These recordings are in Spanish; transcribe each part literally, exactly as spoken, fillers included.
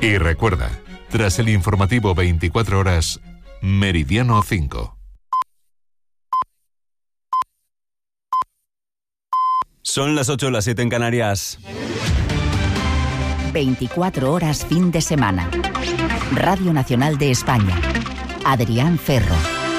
Y recuerda, tras el informativo veinticuatro horas, Meridiano cinco. Son las ocho, las siete en Canarias. veinticuatro horas fin de semana. Radio Nacional de España. Adrián Ferro.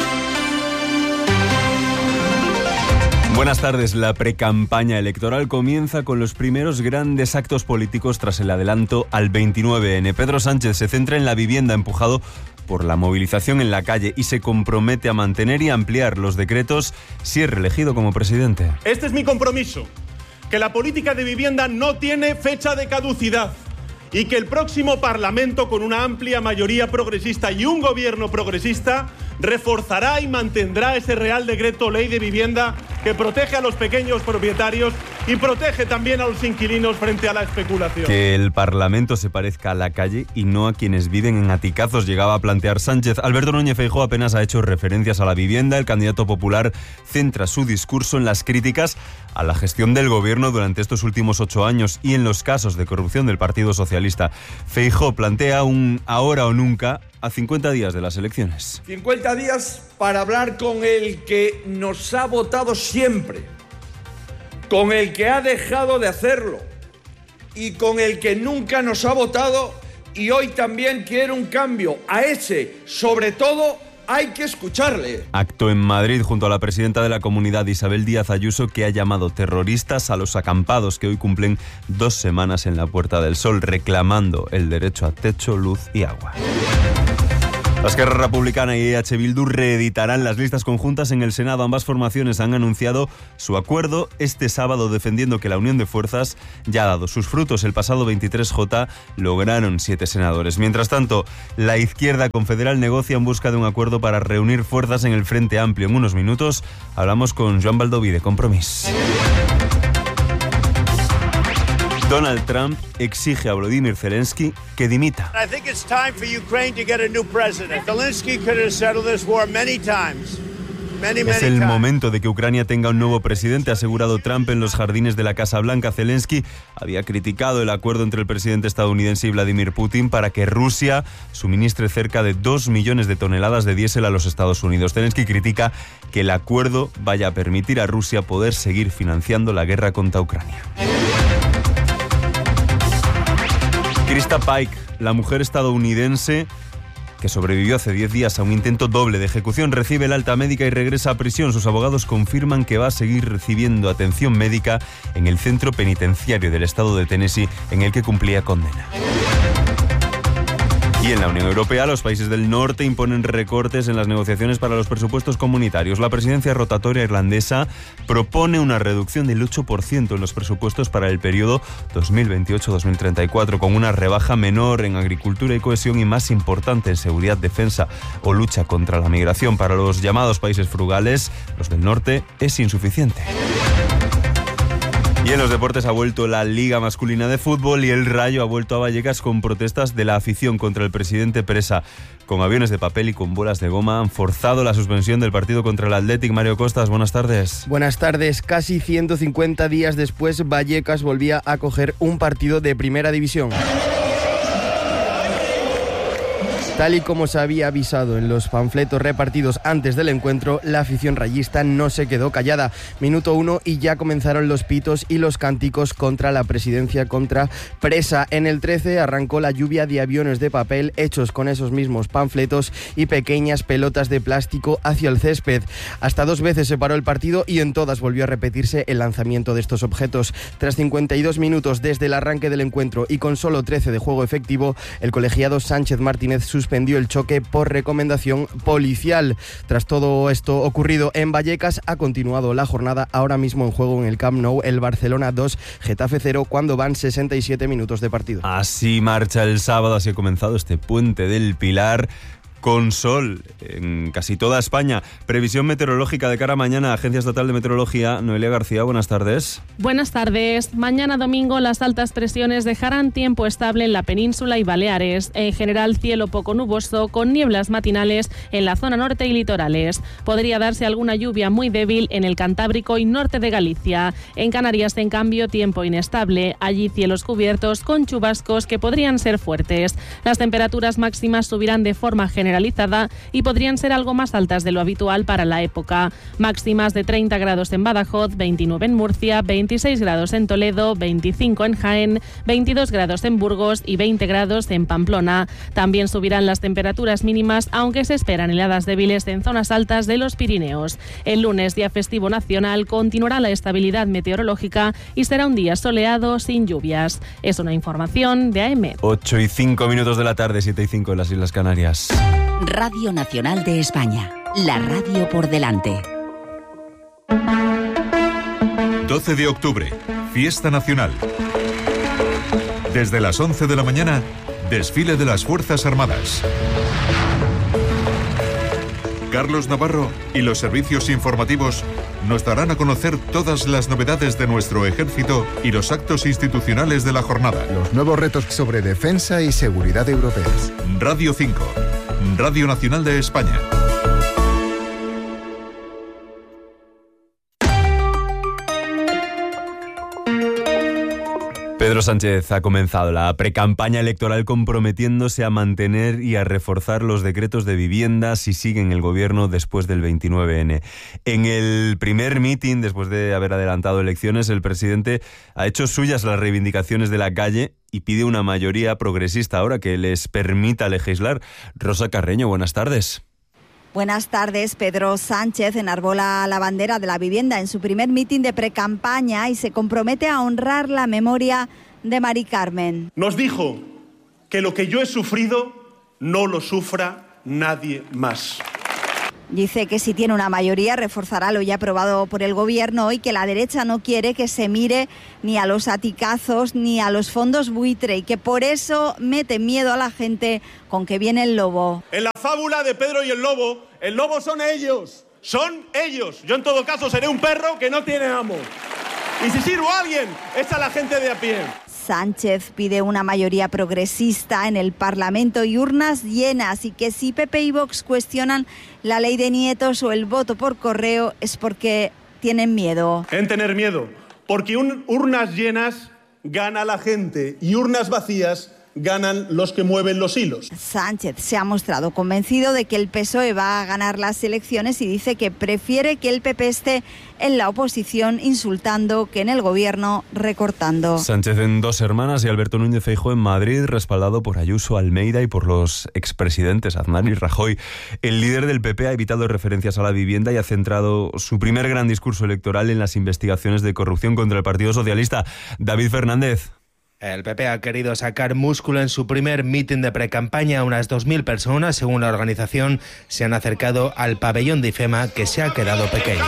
Buenas tardes. La precampaña electoral comienza con los primeros grandes actos políticos tras el adelanto al veintinueve ene. Pedro Sánchez se centra en la vivienda, empujado por la movilización en la calle, y se compromete a mantener y ampliar los decretos si es reelegido como presidente. Este es mi compromiso, que la política de vivienda no tiene fecha de caducidad y que el próximo Parlamento, con una amplia mayoría progresista y un gobierno progresista, reforzará y mantendrá ese Real Decreto Ley de Vivienda que protege a los pequeños propietarios y protege también a los inquilinos frente a la especulación. Que el Parlamento se parezca a la calle y no a quienes viven en aticazos, llegaba a plantear Sánchez. Alberto Núñez Feijóo apenas ha hecho referencias a la vivienda. El candidato popular centra su discurso en las críticas a la gestión del gobierno durante estos últimos ocho años y en los casos de corrupción del Partido Socialista. Feijóo plantea un ahora o nunca a cincuenta días de las elecciones. cincuenta días para hablar con el que nos ha votado siempre, con el que ha dejado de hacerlo y con el que nunca nos ha votado y hoy también quiere un cambio. A ese, sobre todo, hay que escucharle. Acto en Madrid junto a la presidenta de la Comunidad, Isabel Díaz Ayuso, que ha llamado terroristas a los acampados que hoy cumplen dos semanas en la Puerta del Sol, reclamando el derecho a techo, luz y agua. La Esquerra Republicana y E H Bildu reeditarán las listas conjuntas en el Senado. Ambas formaciones han anunciado su acuerdo este sábado, defendiendo que la unión de fuerzas ya ha dado sus frutos. El pasado veintitrés J lograron siete senadores. Mientras tanto, la izquierda confederal negocia en busca de un acuerdo para reunir fuerzas en el Frente Amplio. En unos minutos hablamos con Joan Baldoví de Compromís. Donald Trump exige a Volodymyr Zelensky que dimita. I think it's time for Ukraine to get a new president. Zelensky could have settled this war many times. Many, many es el times. momento de que Ucrania tenga un nuevo presidente, ha asegurado Trump en los jardines de la Casa Blanca. Zelensky había criticado el acuerdo entre el presidente estadounidense y Vladimir Putin para que Rusia suministre cerca de dos millones de toneladas de diésel a los Estados Unidos. Zelensky critica que el acuerdo vaya a permitir a Rusia poder seguir financiando la guerra contra Ucrania. Krista Pike, la mujer estadounidense que sobrevivió hace diez días a un intento doble de ejecución, recibe el alta médica y regresa a prisión. Sus abogados confirman que va a seguir recibiendo atención médica en el centro penitenciario del estado de Tennessee en el que cumplía condena. Y en la Unión Europea, los países del norte imponen recortes en las negociaciones para los presupuestos comunitarios. La presidencia rotatoria irlandesa propone una reducción del ocho por ciento en los presupuestos para el periodo dos mil veintiocho a dos mil treinta y cuatro, con una rebaja menor en agricultura y cohesión y más importante en seguridad, defensa o lucha contra la migración. Para los llamados países frugales, los del norte, es insuficiente. Y en los deportes ha vuelto la Liga Masculina de Fútbol y el Rayo ha vuelto a Vallecas con protestas de la afición contra el presidente Presa. Con aviones de papel y con bolas de goma han forzado la suspensión del partido contra el Athletic. Mario Costas, buenas tardes. Buenas tardes. Casi ciento cincuenta días después, Vallecas volvía a coger un partido de primera división. Tal y como se había avisado en los panfletos repartidos antes del encuentro, la afición rayista no se quedó callada. Minuto uno y ya comenzaron los pitos y los cánticos contra la presidencia, contra Presa. En el trece arrancó la lluvia de aviones de papel hechos con esos mismos panfletos y pequeñas pelotas de plástico hacia el césped. Hasta dos veces se paró el partido y en todas volvió a repetirse el lanzamiento de estos objetos. Tras cincuenta y dos minutos desde el arranque del encuentro y con solo trece de juego efectivo, el colegiado Sánchez Martínez suspendió suspendió el choque por recomendación policial. Tras todo esto ocurrido en Vallecas, ha continuado la jornada. Ahora mismo en juego en el Camp Nou, el Barcelona dos, Getafe cero, cuando van sesenta y siete minutos de partido. Así marcha el sábado, así ha comenzado este puente del Pilar, con sol en casi toda España. Previsión meteorológica de cara a mañana, Agencia Estatal de Meteorología. Noelia García, buenas tardes. Buenas tardes. Mañana domingo las altas presiones dejarán tiempo estable en la península y Baleares. En general, cielo poco nuboso, con nieblas matinales en la zona norte y litorales. Podría darse alguna lluvia muy débil en el Cantábrico y norte de Galicia. En Canarias, en cambio, tiempo inestable. Allí cielos cubiertos con chubascos que podrían ser fuertes. Las temperaturas máximas subirán de forma generalizada y podrían ser algo más altas de lo habitual para la época. Máximas de treinta grados en Badajoz, veintinueve en Murcia, veintiséis grados en Toledo, veinticinco en Jaén, veintidós grados en Burgos y veinte grados en Pamplona. También subirán las temperaturas mínimas, aunque se esperan heladas débiles en zonas altas de los Pirineos. El lunes, día festivo nacional, continuará la estabilidad meteorológica y será un día soleado sin lluvias. Es una información de A E M E D. ocho y cinco minutos de la tarde, siete y cinco en las Islas Canarias. Radio Nacional de España, la radio por delante. doce de octubre, Fiesta Nacional. Desde las once de la mañana, desfile de las Fuerzas Armadas. Carlos Navarro y los servicios informativos nos darán a conocer todas las novedades de nuestro ejército y los actos institucionales de la jornada. Los nuevos retos sobre defensa y seguridad europeas. Radio cinco, Radio Nacional de España. Pedro Sánchez ha comenzado la precampaña electoral comprometiéndose a mantener y a reforzar los decretos de vivienda si sigue en el gobierno después del veintinueve ene. En el primer mitin, después de haber adelantado elecciones, el presidente ha hecho suyas las reivindicaciones de la calle y pide una mayoría progresista ahora que les permita legislar. Rosa Carreño, buenas tardes. Buenas tardes. Pedro Sánchez enarbola la bandera de la vivienda en su primer mitin de precampaña y se compromete a honrar la memoria de Mari Carmen. Nos dijo que lo que yo he sufrido no lo sufra nadie más. Dice que si tiene una mayoría reforzará lo ya aprobado por el gobierno y que la derecha no quiere que se mire ni a los aticazos ni a los fondos buitre y que por eso mete miedo a la gente con que viene el lobo. En la fábula de Pedro y el lobo, el lobo son ellos, son ellos. Yo en todo caso seré un perro que no tiene amo. Y si sirvo a alguien, es a la gente de a pie. Sánchez pide una mayoría progresista en el Parlamento y urnas llenas y que si P P y Vox cuestionan la ley de nietos o el voto por correo es porque tienen miedo. En tener miedo, porque un, urnas llenas gana la gente y urnas vacías ganan los que mueven los hilos. Sánchez se ha mostrado convencido de que el P S O E va a ganar las elecciones y dice que prefiere que el P P esté en la oposición insultando que en el gobierno recortando. Sánchez en Dos Hermanas y Alberto Núñez Feijóo en Madrid, respaldado por Ayuso, Almeida y por los expresidentes Aznar y Rajoy. El líder del P P ha evitado referencias a la vivienda y ha centrado su primer gran discurso electoral en las investigaciones de corrupción contra el Partido Socialista. David Fernández. El P P ha querido sacar músculo en su primer mitin de precampaña. Unas dos mil personas, según la organización, se han acercado al pabellón de IFEMA, que se ha quedado pequeño.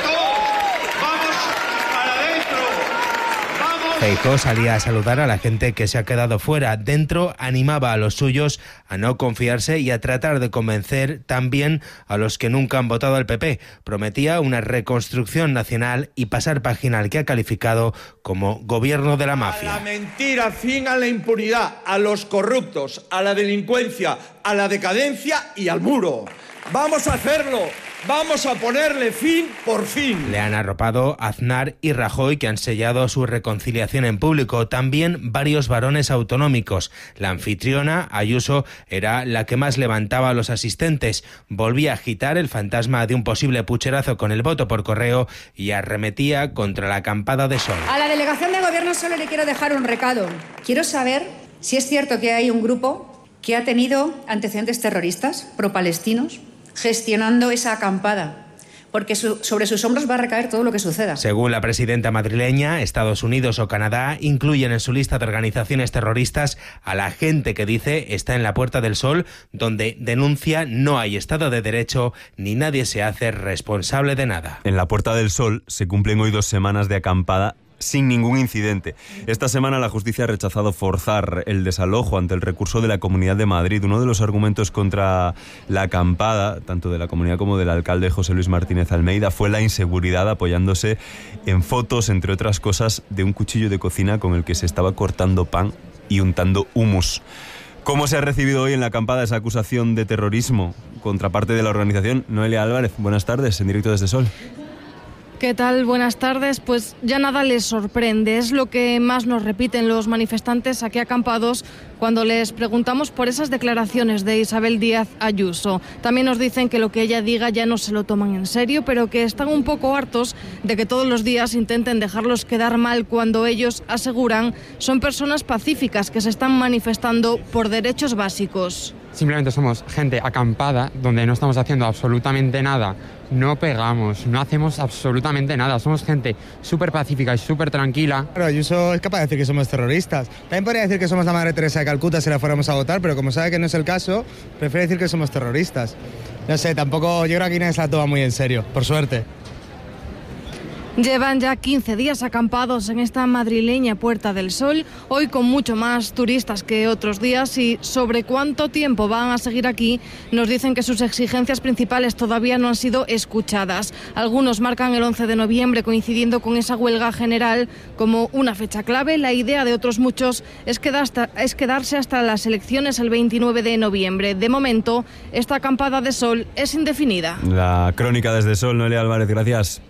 Feijóo salía a saludar a la gente que se ha quedado fuera. Dentro animaba a los suyos a no confiarse y a tratar de convencer también a los que nunca han votado al P P. Prometía una reconstrucción nacional y pasar página al que ha calificado como gobierno de la mafia. A la mentira, fin a la impunidad, a los corruptos, a la delincuencia, a la decadencia y al muro. ¡Vamos a hacerlo! ¡Vamos a ponerle fin por fin! Le han arropado Aznar y Rajoy, que han sellado su reconciliación en público. También varios varones autonómicos. La anfitriona, Ayuso, era la que más levantaba a los asistentes. Volvía a agitar el fantasma de un posible pucherazo con el voto por correo y arremetía contra la acampada de Sol. A la delegación de gobierno solo le quiero dejar un recado. Quiero saber si es cierto que hay un grupo que ha tenido antecedentes terroristas, pro-palestinos, gestionando esa acampada, porque su, sobre sus hombros va a recaer todo lo que suceda. Según la presidenta madrileña, Estados Unidos o Canadá incluyen en su lista de organizaciones terroristas a la gente que dice está en la Puerta del Sol, donde denuncia no hay Estado de Derecho ni nadie se hace responsable de nada. En la Puerta del Sol se cumplen hoy dos semanas de acampada sin ningún incidente. Esta semana la justicia ha rechazado forzar el desalojo ante el recurso de la Comunidad de Madrid. Uno de los argumentos contra la acampada, tanto de la comunidad como del alcalde José Luis Martínez Almeida, fue la inseguridad, apoyándose en fotos, entre otras cosas, de un cuchillo de cocina con el que se estaba cortando pan y untando humus. ¿Cómo se ha recibido hoy en la acampada esa acusación de terrorismo contra parte de la organización? Noelia Álvarez, buenas tardes, en directo desde Sol. ¿Qué tal? Buenas tardes. Pues ya nada les sorprende. Es lo que más nos repiten los manifestantes aquí acampados cuando les preguntamos por esas declaraciones de Isabel Díaz Ayuso. También nos dicen que lo que ella diga ya no se lo toman en serio, pero que están un poco hartos de que todos los días intenten dejarlos quedar mal cuando ellos aseguran son personas pacíficas que se están manifestando por derechos básicos. Simplemente somos gente acampada donde no estamos haciendo absolutamente nada, no pegamos, no hacemos absolutamente nada, somos gente súper pacífica y súper tranquila. Pero Ayuso es capaz de decir que somos terroristas. También podría decir que somos la Madre Teresa de Calcuta si la fuéramos a votar, pero como sabe que no es el caso, prefiere decir que somos terroristas. No sé, tampoco, yo creo que aquí nadie se la toma muy en serio, por suerte. Llevan ya quince días acampados en esta madrileña Puerta del Sol, hoy con mucho más turistas que otros días, y sobre cuánto tiempo van a seguir aquí nos dicen que sus exigencias principales todavía no han sido escuchadas. Algunos marcan el once de noviembre coincidiendo con esa huelga general como una fecha clave. La idea de otros muchos es, quedar hasta, es quedarse hasta las elecciones el veintinueve de noviembre. De momento, esta acampada de Sol es indefinida. La crónica desde Sol, Noelia Álvarez, gracias.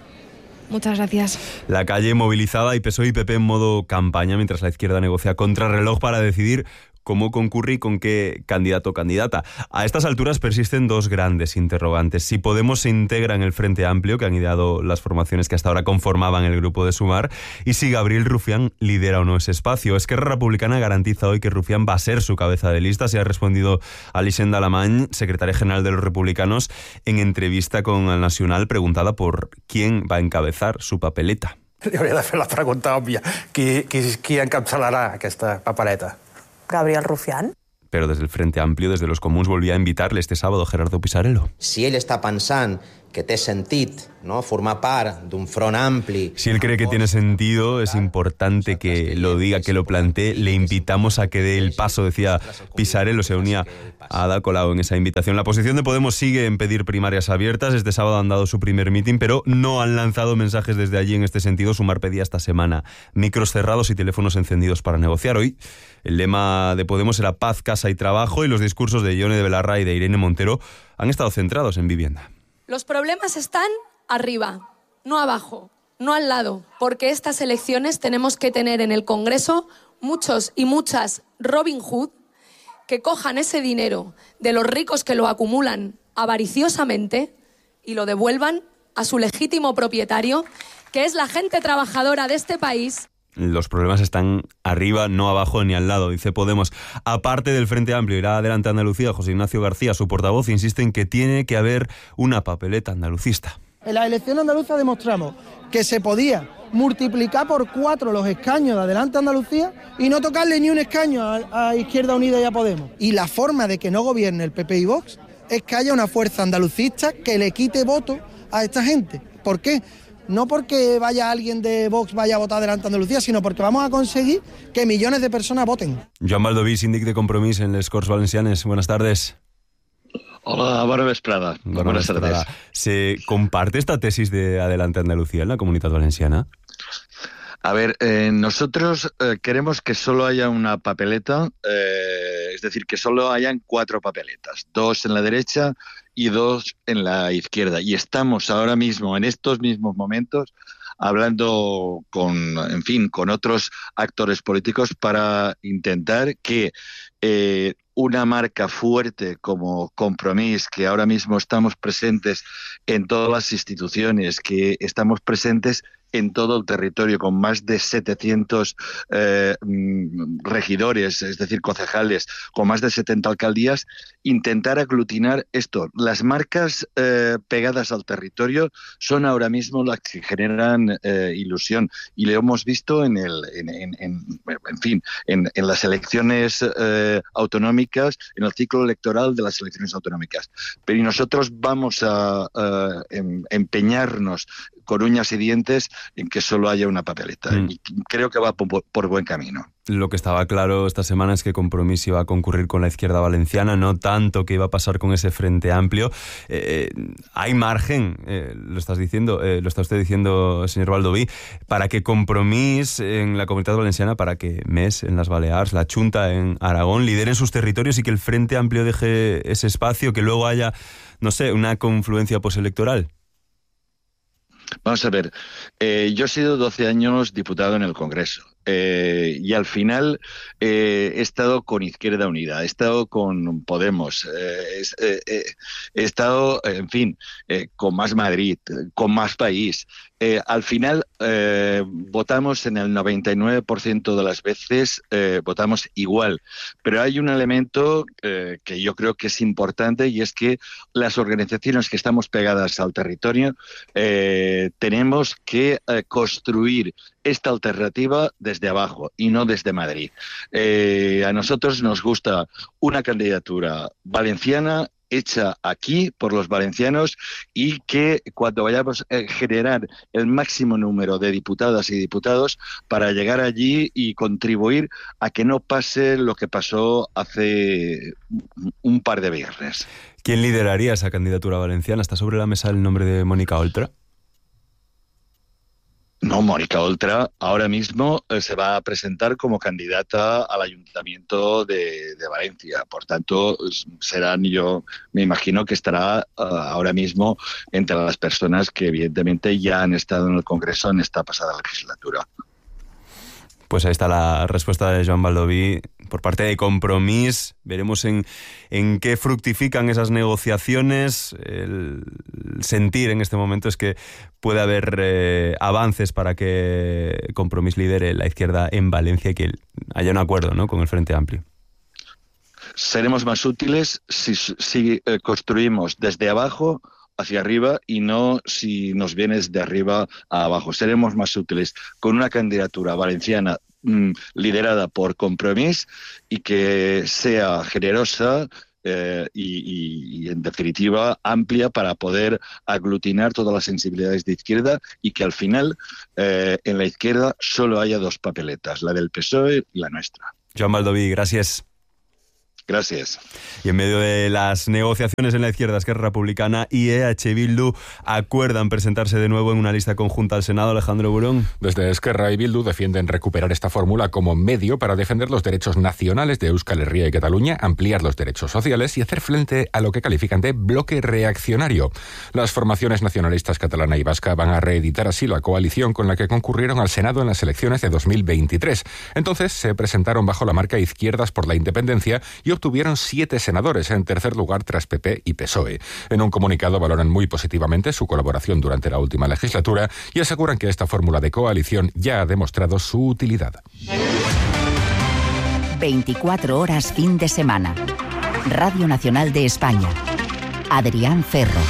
Muchas gracias. La calle movilizada y P S O E y P P en modo campaña mientras la izquierda negocia contrarreloj para decidir cómo concurre y con qué candidato o candidata. A estas alturas persisten dos grandes interrogantes. Si Podemos se integra en el Frente Amplio, que han ideado las formaciones que hasta ahora conformaban el grupo de Sumar, y si Gabriel Rufián lidera o no ese espacio. Esquerra Republicana garantiza hoy que Rufián va a ser su cabeza de lista. Se ha respondido Alixenda Alamany, secretaria general de los Republicanos, en entrevista con El Nacional, preguntada por quién va a encabezar su papeleta. Hauria de fer la pregunta òbvia. Qui, qui, qui encapçalarà aquesta papereta? Gabriel Rufián. Pero desde el Frente Amplio, desde los comuns, volvía a invitarle este sábado Gerardo Pisarello. Si ell està pensant que té sentit, no, formar part d'un front ampli... Si él cree que tiene sentido, es importante que lo diga, que lo plantee. Le invitamos a que dé el paso, decía Pisarello. Se unía a Ada Colau en esa invitación. La posición de Podemos sigue en pedir primarias abiertas. Este sábado han dado su primer mitin, pero no han lanzado mensajes desde allí en este sentido. Sumar pedía esta semana micros cerrados y teléfonos encendidos para negociar. Hoy el lema de Podemos era paz, casa y trabajo, y los discursos de Ione de Belarra y de Irene Montero han estado centrados en vivienda. Los problemas están arriba, no abajo, no al lado, porque estas elecciones tenemos que tener en el Congreso muchos y muchas Robin Hood que cojan ese dinero de los ricos que lo acumulan avariciosamente y lo devuelvan a su legítimo propietario, que es la gente trabajadora de este país. Los problemas están arriba, no abajo ni al lado, dice Podemos. Aparte del Frente Amplio, irá adelante Andalucía. José Ignacio García, su portavoz, insiste en que tiene que haber una papeleta andalucista. En la elección andaluza demostramos que se podía multiplicar por cuatro los escaños de Adelante Andalucía y no tocarle ni un escaño a, a Izquierda Unida y a Podemos. Y la forma de que no gobierne el P P y Vox es que haya una fuerza andalucista que le quite voto a esta gente. ¿Por qué? No porque vaya alguien de Vox vaya a votar Adelante Andalucía, sino porque vamos a conseguir que millones de personas voten. Joan Baldoví, síndic de Compromís en les Corts Valencianes. Buenas tardes. Hola, bona vesprada. Bona Buenas vesprada. tardes. ¿Se comparte esta tesis de Adelante Andalucía en la Comunidad Valenciana? A ver, eh, nosotros eh, queremos que solo haya una papeleta, eh, es decir, que solo hayan cuatro papeletas, dos en la derecha y dos en la izquierda. Y estamos ahora mismo, en estos mismos momentos, hablando con, en fin, con otros actores políticos para intentar que eh, una marca fuerte como Compromís, que ahora mismo estamos presentes en todas las instituciones, que estamos presentes en todo el territorio, con más de setecientos eh, regidores, es decir, concejales, con más de setenta alcaldías, intentar aglutinar esto. Las marcas eh, pegadas al territorio son ahora mismo las que generan eh, ilusión, y lo hemos visto en el, en, en, en, en fin, en, en las elecciones eh, autonómicas, en el ciclo electoral de las elecciones autonómicas. Pero y nosotros vamos a, a em, empeñarnos con uñas y dientes en que solo haya una papeleta. Mm. Y creo que va por, por buen camino. Lo que estaba claro esta semana es que Compromís iba a concurrir con la izquierda valenciana, no tanto que iba a pasar con ese Frente Amplio. Eh, hay margen, eh, lo estás diciendo, eh, lo está usted diciendo, señor Baldoví, para que Compromís en la Comunitat Valenciana, para que M E S en las Baleares, la Chunta en Aragón lideren sus territorios y que el Frente Amplio deje ese espacio, que luego haya, no sé, una confluencia postelectoral. Vamos a ver, eh, yo he sido doce años diputado en el Congreso. Eh, y al final eh, he estado con Izquierda Unida, he estado con Podemos, eh, eh, eh, he estado, en fin, eh, con Más Madrid, con Más País. Eh, al final eh, votamos en el noventa y nueve por ciento de las veces, eh, votamos igual. Pero hay un elemento eh, que yo creo que es importante, y es que las organizaciones que estamos pegadas al territorio eh, tenemos que eh, construir esta alternativa desde abajo y no desde Madrid. Eh, a nosotros nos gusta una candidatura valenciana hecha aquí por los valencianos, y que cuando vayamos a generar el máximo número de diputadas y diputados para llegar allí y contribuir a que no pase lo que pasó hace un par de viernes. ¿Quién lideraría esa candidatura valenciana? ¿Está sobre la mesa el nombre de Mónica Oltra? No, Mónica Oltra ahora mismo eh, se va a presentar como candidata al Ayuntamiento de, de Valencia. Por tanto, serán, yo me imagino que estará uh, ahora mismo entre las personas que evidentemente ya han estado en el Congreso en esta pasada legislatura. Pues ahí está la respuesta de Joan Baldoví por parte de Compromís. Veremos en, en qué fructifican esas negociaciones. El sentir en este momento es que puede haber eh, avances para que Compromís lidere la izquierda en Valencia y que haya un acuerdo, ¿no?, con el Frente Amplio. Seremos más útiles si, si eh, construimos desde abajo hacia arriba y no si nos vienes de arriba a abajo. Seremos más útiles con una candidatura valenciana mmm, liderada por Compromís y que sea generosa eh, y, y, y, en definitiva, amplia para poder aglutinar todas las sensibilidades de izquierda, y que al final eh, en la izquierda solo haya dos papeletas, la del P S O E y la nuestra. Joan Baldoví, gracias. Gracias. Y en medio de las negociaciones en la izquierda, Esquerra Republicana y E H Bildu acuerdan presentarse de nuevo en una lista conjunta al Senado. Alejandro Burón. Desde Esquerra y Bildu defienden recuperar esta fórmula como medio para defender los derechos nacionales de Euskal Herria y Cataluña, ampliar los derechos sociales y hacer frente a lo que califican de bloque reaccionario. Las formaciones nacionalistas catalana y vasca van a reeditar así la coalición con la que concurrieron al Senado en las elecciones de dos mil veintitrés. Entonces se presentaron bajo la marca Izquierdas por la Independencia y obtuvieron siete senadores, en tercer lugar tras P P y P S O E. En un comunicado valoran muy positivamente su colaboración durante la última legislatura y aseguran que esta fórmula de coalición ya ha demostrado su utilidad. veinticuatro horas fin de semana. Radio Nacional de España. Adrián Ferro.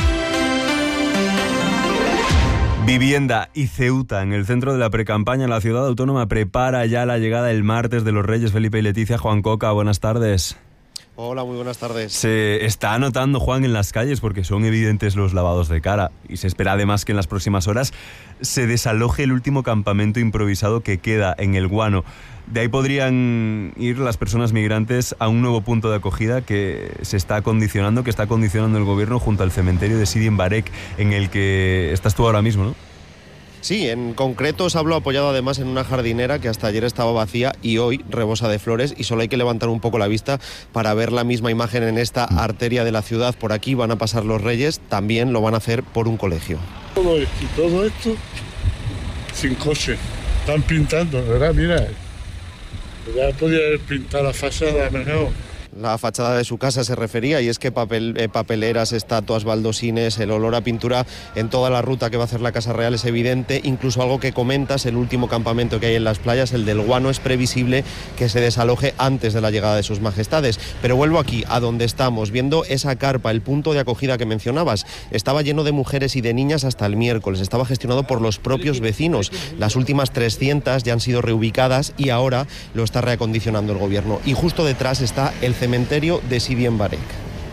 Vivienda y Ceuta en el centro de la precampaña. La ciudad autónoma prepara ya la llegada el martes de los Reyes. Felipe y Leticia. Juan Coca, buenas tardes. Hola, muy buenas tardes. Se está notando, Juan, en las calles porque son evidentes los lavados de cara, y se espera además que en las próximas horas se desaloje el último campamento improvisado que queda en el Guano. De ahí podrían ir las personas migrantes a un nuevo punto de acogida que se está acondicionando, que está acondicionando el gobierno junto al cementerio de Sidi en Barek, en el que estás tú ahora mismo, ¿no? Sí, en concreto se habló apoyado además en una jardinera que hasta ayer estaba vacía y hoy rebosa de flores, y solo hay que levantar un poco la vista para ver la misma imagen en esta arteria de la ciudad. Por aquí van a pasar los Reyes, también lo van a hacer por un colegio. Todo esto, todo esto sin coche, están pintando, ¿verdad? Mira, ya podía haber pintado la fachada mejor. La fachada de su casa se refería, y es que papel, eh, papeleras, estatuas, baldosines, el olor a pintura en toda la ruta que va a hacer la Casa Real es evidente. Incluso algo que comentas, el último campamento que hay en las playas, el del Guano, es previsible que se desaloje antes de la llegada de sus majestades. Pero vuelvo aquí, a donde estamos, viendo esa carpa, el punto de acogida que mencionabas. Estaba lleno de mujeres y de niñas hasta el miércoles, estaba gestionado por los propios vecinos. Las últimas trescientas ya han sido reubicadas y ahora lo está reacondicionando el gobierno. Y justo detrás está el cementerio de Sidi en Barek.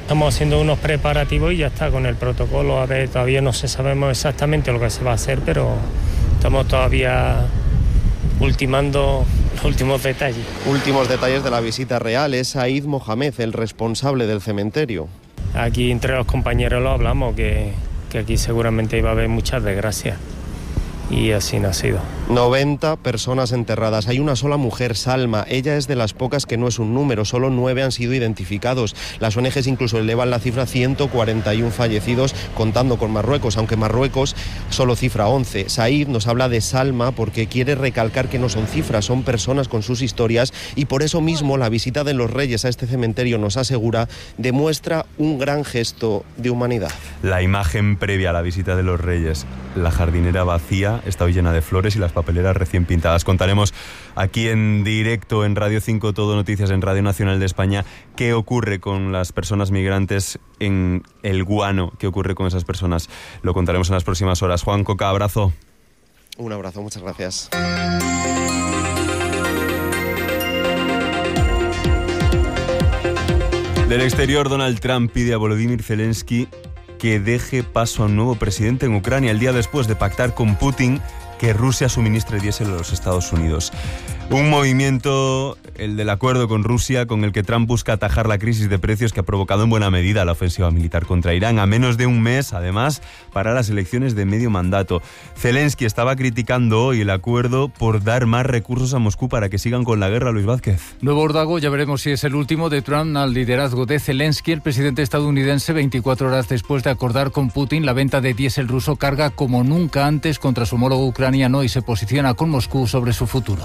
Estamos haciendo unos preparativos y ya está con el protocolo. A ver, todavía no se sabemos exactamente lo que se va a hacer, pero estamos todavía ultimando los últimos detalles. Últimos detalles de la visita real es Said Mohamed, el responsable del cementerio. Aquí entre los compañeros lo hablamos, que, que aquí seguramente iba a haber muchas desgracias. Y así no ha sido. noventa personas enterradas. Hay una sola mujer, Salma. Ella es de las pocas que no es un número. Solo nueve han sido identificados. Las O N Ges incluso elevan la cifra a ciento cuarenta y uno fallecidos, contando con Marruecos, aunque Marruecos solo cifra once. Said nos habla de Salma porque quiere recalcar que no son cifras, son personas con sus historias, y por eso mismo la visita de los Reyes a este cementerio, nos asegura, demuestra un gran gesto de humanidad. La imagen previa a la visita de los Reyes, la jardinera vacía, está hoy llena de flores y las papeleras recién pintadas. Contaremos aquí en directo en Radio cinco, Todo Noticias, en Radio Nacional de España, qué ocurre con las personas migrantes en el Guano, qué ocurre con esas personas. Lo contaremos en las próximas horas. Juan Coca, abrazo. Un abrazo, muchas gracias. Del exterior, Donald Trump pide a Volodymyr Zelensky que deje paso a un nuevo presidente en Ucrania, el día después de pactar con Putin que Rusia suministre diésel a los Estados Unidos. Un movimiento, el del acuerdo con Rusia, con el que Trump busca atajar la crisis de precios que ha provocado en buena medida la ofensiva militar contra Irán, a menos de un mes, además, para las elecciones de medio mandato. Zelensky estaba criticando hoy el acuerdo por dar más recursos a Moscú para que sigan con la guerra. Luis Vázquez. Nuevo órdago, ya veremos si es el último de Trump al liderazgo de Zelensky. El presidente estadounidense, veinticuatro horas después de acordar con Putin la venta de diésel ruso, carga como nunca antes contra su homólogo ucraniano y se posiciona con Moscú sobre su futuro.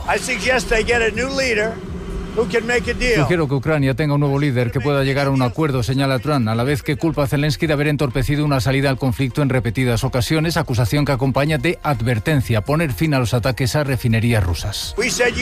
Sugiero que Ucrania tenga un nuevo líder que pueda llegar a un acuerdo, señala Trump, a la vez que culpa a Zelensky de haber entorpecido una salida al conflicto en repetidas ocasiones, acusación que acompaña de advertencia: poner fin a los ataques a refinerías rusas.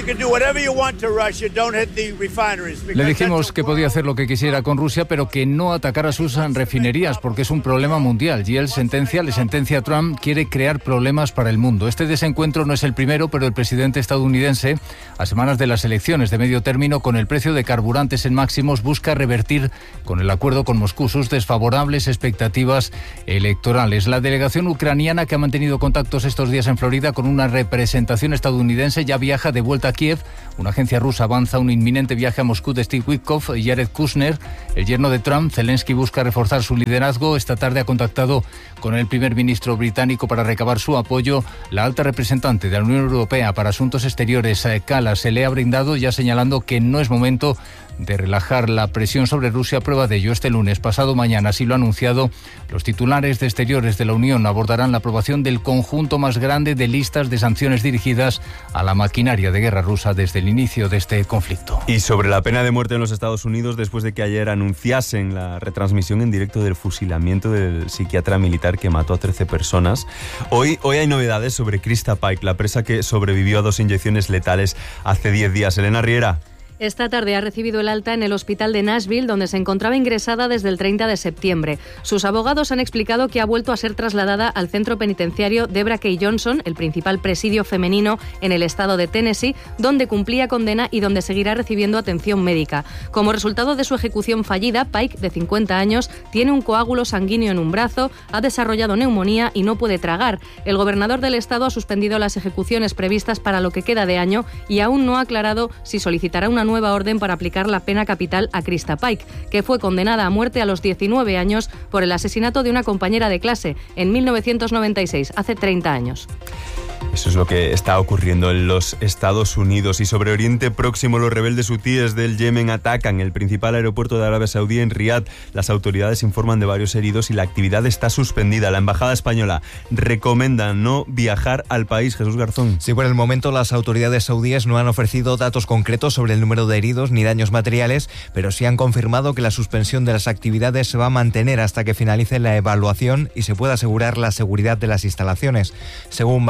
Le dijimos que podía hacer lo que quisiera con Rusia, pero que no atacara sus refinerías, porque es un problema mundial. Y él sentencia, le sentencia a Trump, quiere crear problemas para el mundo. Este desencuentro no es el primero, pero el presidente estadounidense, a semanas de las elecciones de medio término, con el precio de carburantes en máximos, busca revertir con el acuerdo con Moscú sus desfavorables expectativas electorales. La delegación ucraniana, que ha mantenido contactos estos días en Florida con una representación estadounidense, ya viaja de vuelta a Kiev. Una agencia rusa avanza un inminente viaje a Moscú de Steve Witkoff y Jared Kushner, el yerno de Trump. Zelensky busca reforzar su liderazgo. Esta tarde ha contactado con el primer ministro británico para recabar su apoyo. La alta representante de la Unión Europea para Asuntos Exteriores, Kallas, se le ha brindado, ya señalando que no es momento de relajar la presión sobre Rusia. Prueba de ello, este lunes, pasado mañana, así lo ha anunciado, los titulares de Exteriores de la Unión abordarán la aprobación del conjunto más grande de listas de sanciones dirigidas a la maquinaria de guerra rusa desde el inicio de este conflicto. Y sobre la pena de muerte en los Estados Unidos, después de que ayer anunciasen la retransmisión en directo del fusilamiento del psiquiatra militar que mató a trece personas, hoy, hoy hay novedades sobre Krista Pike, la presa que sobrevivió a dos inyecciones letales hace diez días. Elena Riera. Esta tarde ha recibido el alta en el hospital de Nashville, donde se encontraba ingresada desde el treinta de septiembre. Sus abogados han explicado que ha vuelto a ser trasladada al centro penitenciario Debra K. Johnson, el principal presidio femenino en el estado de Tennessee, donde cumplía condena y donde seguirá recibiendo atención médica. Como resultado de su ejecución fallida, Pike, de cincuenta años, tiene un coágulo sanguíneo en un brazo, ha desarrollado neumonía y no puede tragar. El gobernador del estado ha suspendido las ejecuciones previstas para lo que queda de año y aún no ha aclarado si solicitará una nueva orden para aplicar la pena capital a Krista Pike, que fue condenada a muerte a los diecinueve años por el asesinato de una compañera de clase en mil novecientos noventa y seis, hace treinta años. Eso es lo que está ocurriendo en los Estados Unidos. Y sobre Oriente Próximo, los rebeldes hutíes del Yemen atacan el principal aeropuerto de Arabia Saudí en Riad. Las autoridades informan de varios heridos y la actividad está suspendida. La embajada española recomienda no viajar al país. Jesús Garzón. Sí, por el momento las autoridades saudíes no han ofrecido datos concretos sobre el número de heridos ni daños materiales, pero sí han confirmado que la suspensión de las actividades se va a mantener hasta que finalice la evaluación y se pueda asegurar la seguridad de las instalaciones. Según varios testigos,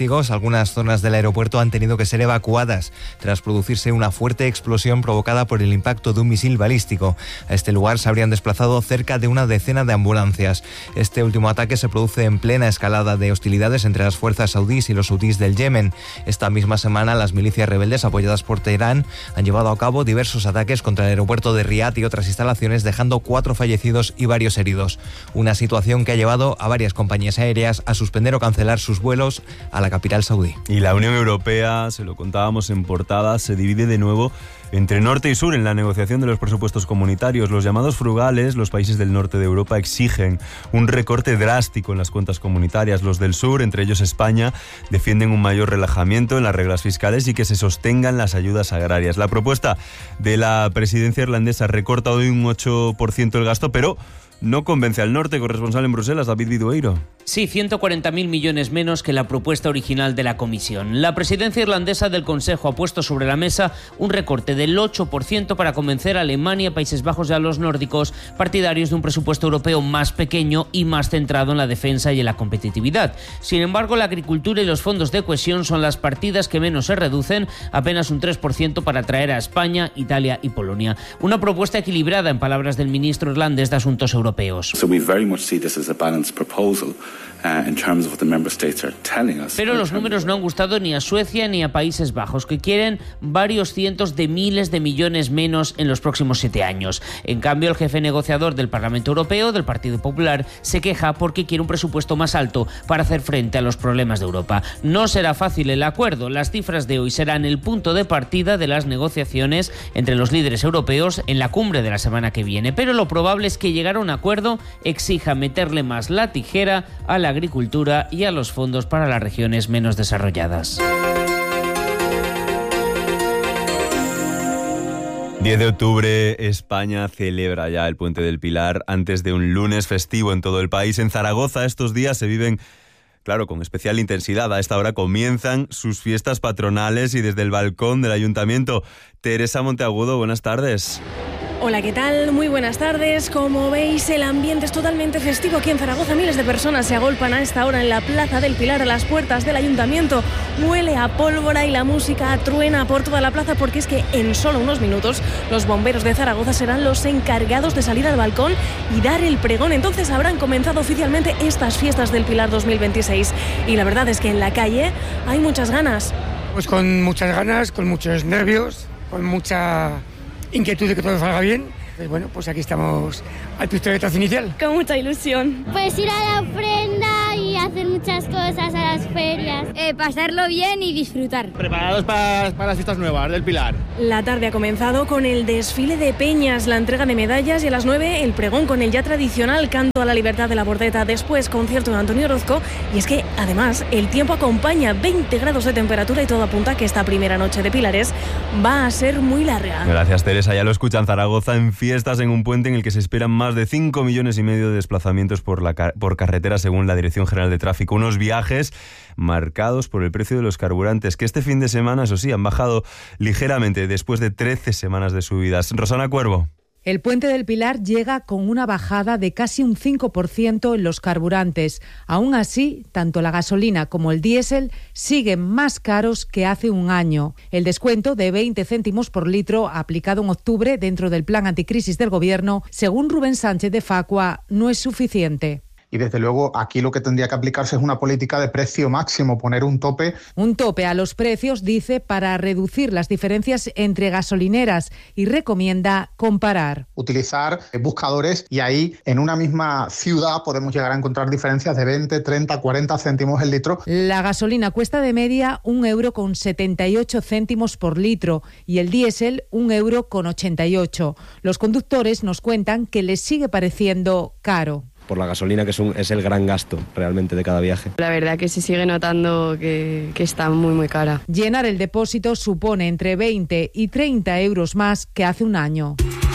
tráficos, algunas zonas del aeropuerto han tenido que ser evacuadas tras producirse una fuerte explosión provocada por el impacto de un misil balístico. A este lugar se habrían desplazado cerca de una decena de ambulancias. Este último ataque se produce en plena escalada de hostilidades entre las fuerzas saudíes y los hutíes del Yemen. Esta misma semana, las milicias rebeldes apoyadas por Teherán han llevado a cabo diversos ataques contra el aeropuerto de Riad y otras instalaciones, dejando cuatro fallecidos y varios heridos. Una situación que ha llevado a varias compañías aéreas a suspender o cancelar sus vuelos a la capital saudí. Y la Unión Europea, se lo contábamos en portada, se divide de nuevo entre norte y sur en la negociación de los presupuestos comunitarios. Los llamados frugales, los países del norte de Europa, exigen un recorte drástico en las cuentas comunitarias. Los del sur, entre ellos España, defienden un mayor relajamiento en las reglas fiscales y que se sostengan las ayudas agrarias. La propuesta de la presidencia irlandesa recorta hoy un ocho por ciento el gasto, pero no convence al norte. Corresponsal en Bruselas, David Vidueiro. Sí, ciento cuarenta mil millones menos que la propuesta original de la Comisión. La presidencia irlandesa del Consejo ha puesto sobre la mesa un recorte del ocho por ciento para convencer a Alemania, Países Bajos y a los nórdicos, partidarios de un presupuesto europeo más pequeño y más centrado en la defensa y en la competitividad. Sin embargo, la agricultura y los fondos de cohesión son las partidas que menos se reducen, apenas un tres por ciento para atraer a España, Italia y Polonia. Una propuesta equilibrada, en palabras del ministro irlandés de Asuntos Europeos. So we very much see this as a balanced proposal. Uh, in terms of what the member states are telling us. Pero los números no han gustado ni a Suecia ni a Países Bajos, que quieren varios cientos de miles de millones menos en los próximos siete años. En cambio, el jefe negociador del Parlamento Europeo, del Partido Popular, se queja porque quiere un presupuesto más alto para hacer frente a los problemas de Europa. No será fácil el acuerdo. Las cifras de hoy serán el punto de partida de las negociaciones entre los líderes europeos en la cumbre de la semana que viene. Pero lo probable es que llegar a un acuerdo exija meterle más la tijera a la agricultura y a los fondos para las regiones menos desarrolladas. diez de octubre, España celebra ya el Puente del Pilar antes de un lunes festivo en todo el país. En Zaragoza estos días se viven, claro, con especial intensidad. A esta hora comienzan sus fiestas patronales y desde el balcón del Ayuntamiento, Teresa Monteagudo, buenas tardes. Hola, ¿qué tal? Muy buenas tardes. Como veis, el ambiente es totalmente festivo aquí en Zaragoza. Miles de personas se agolpan a esta hora en la Plaza del Pilar, a las puertas del Ayuntamiento. Huele a pólvora y la música truena por toda la plaza, porque es que en solo unos minutos los bomberos de Zaragoza serán los encargados de salir al balcón y dar el pregón. Entonces habrán comenzado oficialmente estas fiestas del Pilar dos mil veintiséis. Y la verdad es que en la calle hay muchas ganas. Pues con muchas ganas, con muchos nervios, con mucha inquietud de que todo salga bien. Pues bueno, pues aquí estamos al pistoletazo inicial. Con mucha ilusión. Pues ir a la ofrenda y hacer muchas cosas a las ferias. Eh, pasarlo bien y disfrutar. Preparados para, para las fiestas nuevas del Pilar. La tarde ha comenzado con el desfile de peñas, la entrega de medallas y a las nueve el pregón con el ya tradicional canto a la libertad de la Bordeta. Después concierto de Antonio Orozco. Y es que además el tiempo acompaña, veinte grados de temperatura y todo apunta que esta primera noche de Pilares va a ser muy larga. Gracias, Teresa. Ya lo escuchan, Zaragoza en fiestas en un puente en el que se esperan más de cinco millones y medio de desplazamientos por, la, por carretera según la Dirección General de Tráfico. Unos viajes marcados por el precio de los carburantes, que este fin de semana, eso sí, han bajado ligeramente después de trece semanas de subidas. Rosana Cuervo. El Puente del Pilar llega con una bajada de casi un cinco por ciento en los carburantes. Aún así, tanto la gasolina como el diésel siguen más caros que hace un año. El descuento de veinte céntimos por litro aplicado en octubre dentro del plan anticrisis del Gobierno, según Rubén Sánchez de Facua, no es suficiente. Y desde luego aquí lo que tendría que aplicarse es una política de precio máximo, poner un tope. Un tope a los precios, dice, para reducir las diferencias entre gasolineras y recomienda comparar. Utilizar buscadores y ahí en una misma ciudad podemos llegar a encontrar diferencias de veinte, treinta, cuarenta céntimos el litro. La gasolina cuesta de media un euro con setenta y ocho céntimos por litro y el diésel un euro con ochenta y ocho. Los conductores nos cuentan que les sigue pareciendo caro. Por la gasolina, que es, un, es el gran gasto realmente de cada viaje. La verdad que se sigue notando que, que está muy muy cara. Llenar el depósito supone entre veinte y treinta euros más que hace un año.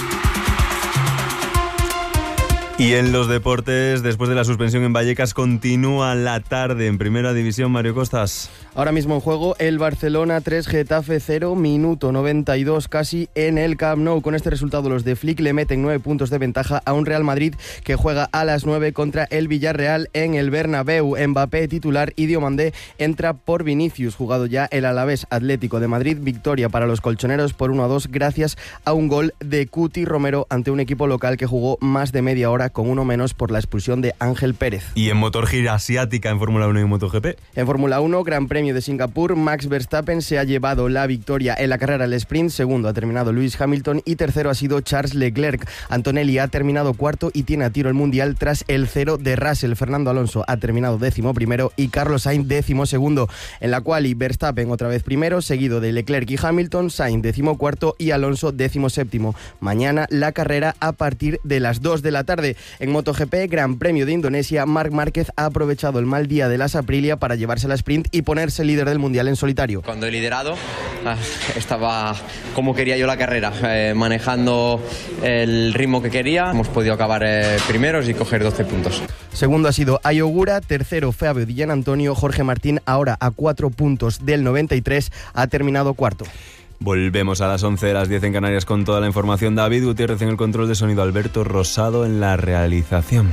Y en los deportes, después de la suspensión en Vallecas, continúa la tarde en Primera División. Mario Costas. Ahora mismo en juego el Barcelona tres, Getafe cero, minuto noventa y dos casi en el Camp Nou. Con este resultado los de Flick le meten nueve puntos de ventaja a un Real Madrid que juega a las nueve contra el Villarreal en el Bernabéu. Mbappé titular y Diomandé entra por Vinicius. Jugado ya el Alavés Atlético de Madrid, victoria para los colchoneros por uno a dos gracias a un gol de Cuti Romero ante un equipo local que jugó más de media hora con uno menos por la expulsión de Ángel Pérez. Y en MotoGP asiática, en Fórmula uno y MotoGP. En Fórmula uno, Gran Premio de Singapur, Max Verstappen se ha llevado la victoria en la carrera al sprint, segundo ha terminado Lewis Hamilton y tercero ha sido Charles Leclerc. Antonelli ha terminado cuarto y tiene a tiro el mundial tras el cero de Russell. Fernando Alonso ha terminado décimo primero y Carlos Sainz décimo segundo. En la quali, Verstappen otra vez primero, seguido de Leclerc y Hamilton, Sainz décimo cuarto y Alonso décimo séptimo. Mañana la carrera a partir de las dos de la tarde. En MotoGP, Gran Premio de Indonesia, Marc Márquez ha aprovechado el mal día de las Aprilia para llevarse la sprint y ponerse líder del mundial en solitario. Cuando he liderado, estaba como quería yo la carrera, eh, manejando el ritmo que quería. Hemos podido acabar eh, primeros y coger doce puntos. Segundo ha sido Ayogura, tercero Fabio Di Gianantonio, Jorge Martín ahora a cuatro puntos del noventa y tres ha terminado cuarto. Volvemos a las once de las diez en Canarias con toda la información. David Gutiérrez en el control de sonido, Alberto Rosado en la realización.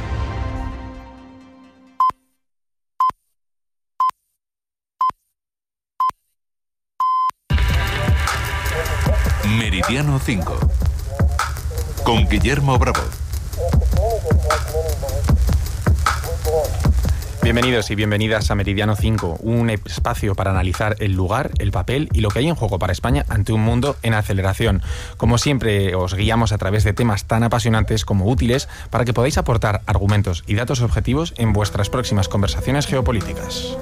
Meridiano cinco con Guillermo Bravo. Bienvenidos y bienvenidas a Meridiano cinco, un espacio para analizar el lugar, el papel y lo que hay en juego para España ante un mundo en aceleración. Como siempre, os guiamos a través de temas tan apasionantes como útiles para que podáis aportar argumentos y datos objetivos en vuestras próximas conversaciones geopolíticas.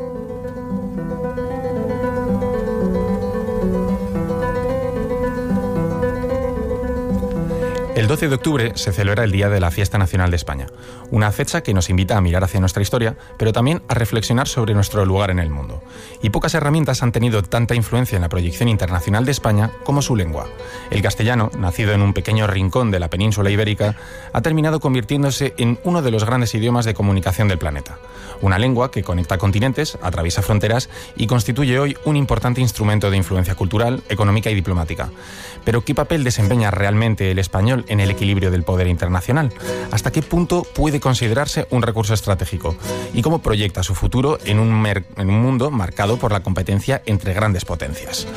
El doce de octubre se celebra el Día de la Fiesta Nacional de España, una fecha que nos invita a mirar hacia nuestra historia, pero también a reflexionar sobre nuestro lugar en el mundo. Y pocas herramientas han tenido tanta influencia en la proyección internacional de España como su lengua. El castellano, nacido en un pequeño rincón de la península ibérica, ha terminado convirtiéndose en uno de los grandes idiomas de comunicación del planeta. Una lengua que conecta continentes, atraviesa fronteras y constituye hoy un importante instrumento de influencia cultural, económica y diplomática. Pero ¿qué papel desempeña realmente el español en el equilibrio del poder internacional? ¿Hasta qué punto puede considerarse un recurso estratégico? ¿Y cómo proyecta su futuro en un, mer- en un mundo marcado por la competencia entre grandes potencias?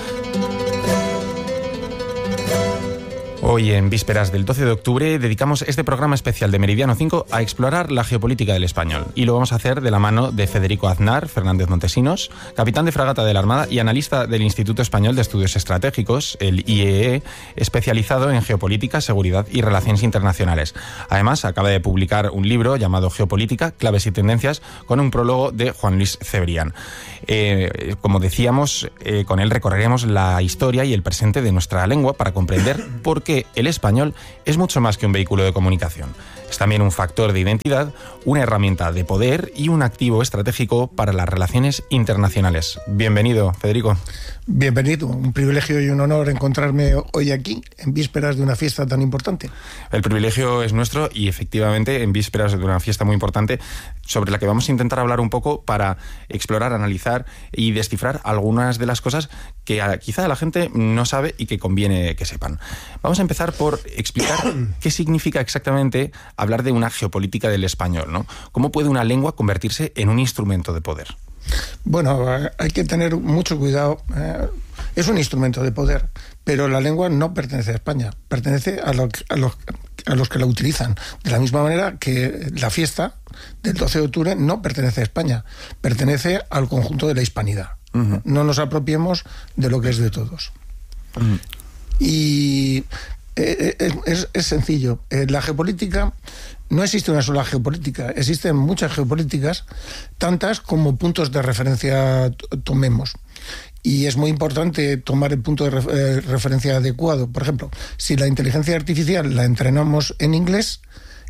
Hoy, en vísperas del doce de octubre, dedicamos este programa especial de Meridiano cinco a explorar la geopolítica del español. Y lo vamos a hacer de la mano de Federico Aznar Fernández Montesinos, capitán de fragata de la Armada y analista del Instituto Español de Estudios Estratégicos, el I E E, especializado en geopolítica, seguridad y relaciones internacionales. Además, acaba de publicar un libro llamado Geopolítica, claves y tendencias, con un prólogo de Juan Luis Cebrián. Eh, como decíamos, eh, con él recorreremos la historia y el presente de nuestra lengua para comprender por qué el español es mucho más que un vehículo de comunicación. Es también un factor de identidad, una herramienta de poder y un activo estratégico para las relaciones internacionales. Bienvenido, Federico. Bienvenido, un privilegio y un honor encontrarme hoy aquí, en vísperas de una fiesta tan importante. El privilegio es nuestro y efectivamente en vísperas de una fiesta muy importante sobre la que vamos a intentar hablar un poco para explorar, analizar y descifrar algunas de las cosas que quizá la gente no sabe y que conviene que sepan. Vamos a empezar por explicar qué significa exactamente hablar de una geopolítica del español, ¿no? ¿Cómo puede una lengua convertirse en un instrumento de poder? Bueno, hay que tener mucho cuidado. Es un instrumento de poder, pero la lengua no pertenece a España, pertenece a, lo, a, los, a los que la utilizan. De la misma manera que la fiesta del doce de octubre no pertenece a España, pertenece al conjunto de la hispanidad. Uh-huh. No nos apropiemos de lo que es de todos. Uh-huh. Y es, es, es sencillo. La geopolítica... No existe una sola geopolítica, existen muchas geopolíticas, tantas como puntos de referencia tomemos. Y es muy importante tomar el punto de referencia adecuado. Por ejemplo, si la inteligencia artificial la entrenamos en inglés,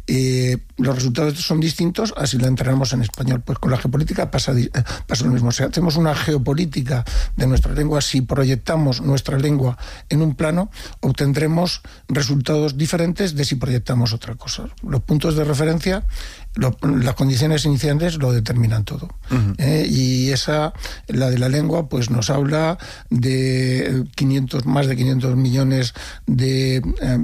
eh, los resultados son distintos a si la entrenamos en español. Pues con la geopolítica pasa, pasa lo mismo. Si hacemos una geopolítica de nuestra lengua, si proyectamos nuestra lengua en un plano, obtendremos resultados diferentes de si proyectamos otra cosa. Los puntos de referencia, lo, las condiciones iniciales lo determinan todo. Uh-huh. eh, y esa, la de la lengua, pues nos habla de quinientos, más de quinientos millones de eh,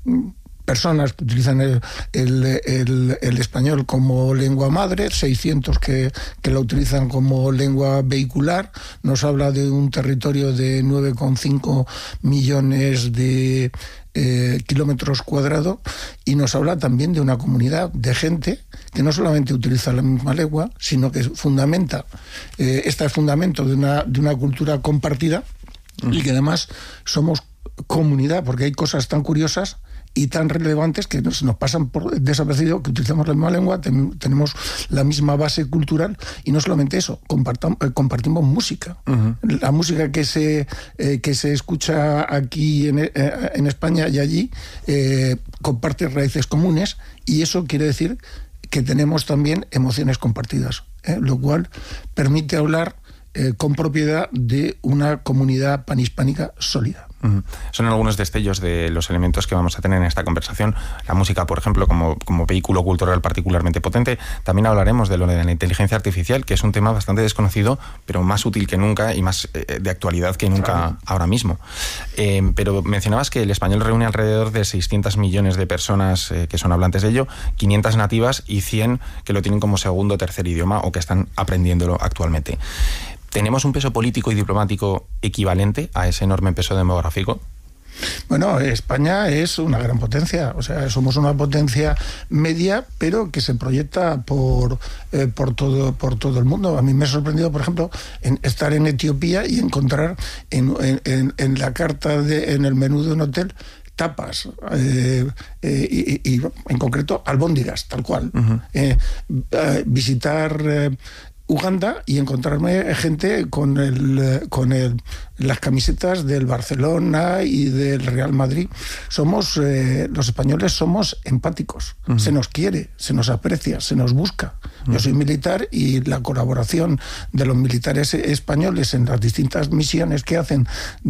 personas que utilizan el, el, el, el español como lengua madre, seiscientos que, que la utilizan como lengua vehicular. Nos habla de un territorio de nueve coma cinco millones de eh, kilómetros cuadrados, y nos habla también de una comunidad de gente que no solamente utiliza la misma lengua, sino que fundamenta, eh, este es fundamento de una, de una cultura compartida, mm. y que además somos comunidad, porque hay cosas tan curiosas y tan relevantes que nos, nos pasan por desapercibido, que utilizamos la misma lengua, ten, tenemos la misma base cultural, y no solamente eso, eh, compartimos música. Uh-huh. La música que se, eh, que se escucha aquí en, eh, en España y allí eh, comparte raíces comunes, y eso quiere decir que tenemos también emociones compartidas, ¿eh? Lo cual permite hablar eh, con propiedad de una comunidad panhispánica sólida. Uh-huh. Son algunos destellos de los elementos que vamos a tener en esta conversación. La música, por ejemplo, como, como vehículo cultural particularmente potente. También hablaremos de lo de la inteligencia artificial, que es un tema bastante desconocido, pero más útil que nunca y más eh, de actualidad que nunca claro. ahora mismo. Eh, pero mencionabas que el español reúne alrededor de seiscientos millones de personas eh, que son hablantes de ello, quinientas nativas y cien que lo tienen como segundo o tercer idioma o que están aprendiéndolo actualmente. ¿Tenemos un peso político y diplomático equivalente a ese enorme peso demográfico? Bueno, España es una gran potencia, o sea, somos una potencia media, pero que se proyecta por, eh, por, todo, por todo el mundo. A mí me ha sorprendido, por ejemplo, en estar en Etiopía y encontrar en, en, en la carta, de, en el menú de un hotel, tapas, eh, eh, y, y en concreto albóndigas, tal cual. Uh-huh. Eh, eh, visitar... Eh, Uganda y encontrarme gente con el con el las camisetas del Barcelona y del Real Madrid. Somos eh, los españoles somos empáticos. Uh-huh. Se nos quiere, se nos aprecia, se nos busca. Uh-huh. Yo soy militar y la colaboración de los militares españoles en las distintas misiones que hacen